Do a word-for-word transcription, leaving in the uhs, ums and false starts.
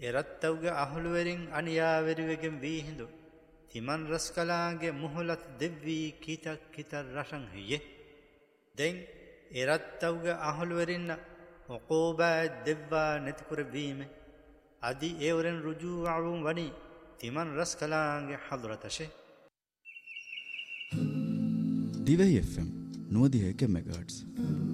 එරත්තව්ගේ අහළුවරින් අනියාවරිවගෙන් වී හිඳු තිමන් රස්කලාගේ මුහලත් දෙව්වී කීතක් කිතර රෂන් හියේ දෙන් එරත්තව්ගේ අහළුවරින්න ඔකෝබෑ දෙව්වා නැතිකුර වීම අදි ඒවරෙන් රුජූ අවුම් වනි තිමන් රස්කලාගේ හදුරතශේ දිවයි එෆ් එම් නූදිහක මෙගාට්ස්